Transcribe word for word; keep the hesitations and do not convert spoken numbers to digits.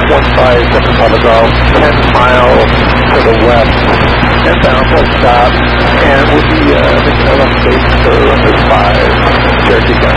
one five seven Papa Golf, ten miles to the west, and down full stop, and we'll be uh, making a left base for runway five, Cherokee County.